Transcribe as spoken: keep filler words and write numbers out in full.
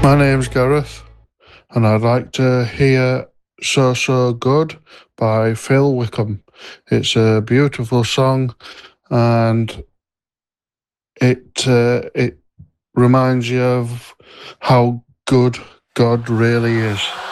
My name's Gareth, and I'd like to hear So So Good by Phil Wickham. It's a beautiful song, and it uh, it reminds you of how good God really is.